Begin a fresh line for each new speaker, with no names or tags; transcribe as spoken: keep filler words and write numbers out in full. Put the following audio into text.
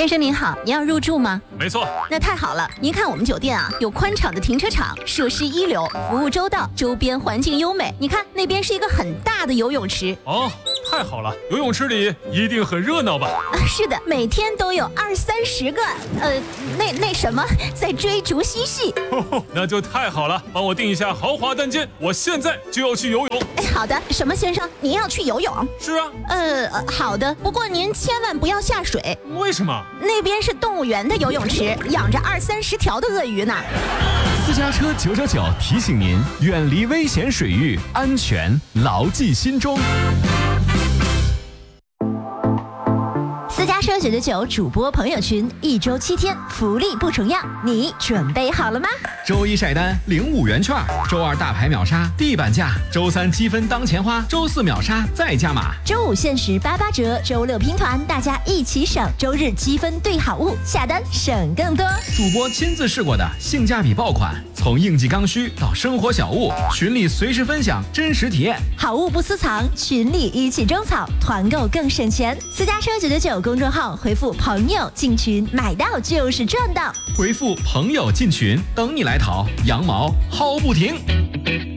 先生您好，您要入住吗？
没错。
那太好了，您看我们酒店啊，有宽敞的停车场，设施一流，服务周到，周边环境优美。你看那边是一个很大的游泳池。
哦，太好了，游泳池里一定很热闹吧？
啊，是的，每天都有二三十个，呃，那那什么，在追逐嬉戏。
哦，那就太好了，帮我订一下豪华单间，我现在就要去游泳。
哎，好的，什么先生，您要去游泳？
是啊。
呃，好的，不过您千万不要下水。
为什么？
那边是动物园的游泳池，养着二三十条的鳄鱼呢。
私家车九九九提醒您，远离危险水域，安全牢记心中。
私家车九九九主播朋友群，一周七天，福利不重样，你准备好了吗？
周一晒单领五元券，周二大牌秒杀地板价，周三积分当钱花，周四秒杀再加码，
周五限时八八折，周六拼团，大家一起省，周日积分兑好物，下单省更多。
主播亲自试过的性价比爆款，从应季刚需到生活小物，群里随时分享真实体验，
好物不私藏，群里一起种草，团购更省钱。私家车九九九公众号回复朋友进群，买到就是赚到。
回复朋友进群，等你来淘，羊毛薅不停。